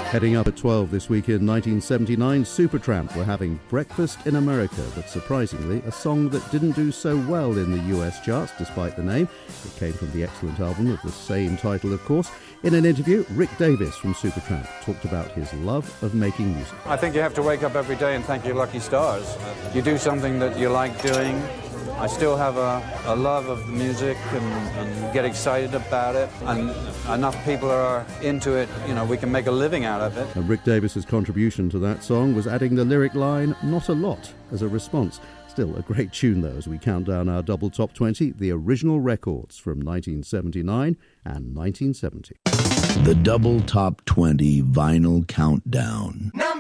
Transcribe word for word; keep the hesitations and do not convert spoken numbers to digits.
Heading up at twelve this week in nineteen seventy-nine, Supertramp were having Breakfast in America, but surprisingly, a song that didn't do so well in the U S charts despite the name. It came from the excellent album of the same title, of course. In an interview, Rick Davies from Supertramp talked about his love of making music. I think you have to wake up every day and thank your lucky stars. You do something that you like doing. I still have a, a love of the music and, and get excited about it, and enough people are into it, you know, we can make a living out of it. And Rick Davies' contribution to that song was adding the lyric line, "not a lot," as a response. Still a great tune, though, as we count down our double top twenty, the original records from nineteen seventy-nine and nineteen seventy. The double top twenty vinyl countdown. Number